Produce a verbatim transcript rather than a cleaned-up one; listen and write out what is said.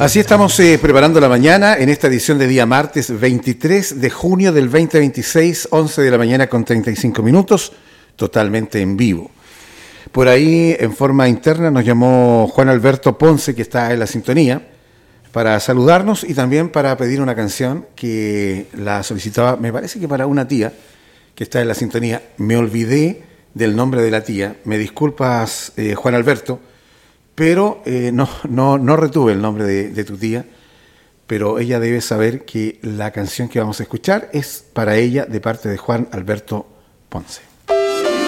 Así estamos eh, preparando la mañana en esta edición de día martes veintitrés de junio del veinte veintiséis, once de la mañana con treinta y cinco minutos, totalmente en vivo. Por ahí, en forma interna, nos llamó Juan Alberto Ponce, que está en la sintonía, para saludarnos y también para pedir una canción que la solicitaba, me parece que para una tía que está en la sintonía. Me olvidé del nombre de la tía, me disculpas, eh, Juan Alberto, pero eh, no, no, no retuve el nombre de, de tu tía, pero ella debe saber que la canción que vamos a escuchar es para ella de parte de Juan Alberto Ponce.